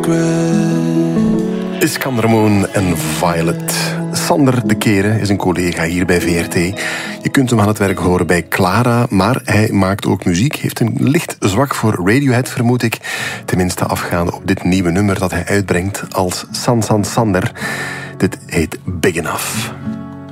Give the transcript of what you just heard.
Iskander Moon en Violet. Sander de Keren is een collega hier bij VRT. Je kunt hem aan het werk horen bij Clara, maar hij maakt ook muziek. Heeft een licht zwak voor Radiohead, vermoed ik. Tenminste afgaande op dit nieuwe nummer dat hij uitbrengt als San Sander. Dit heet Big Enough.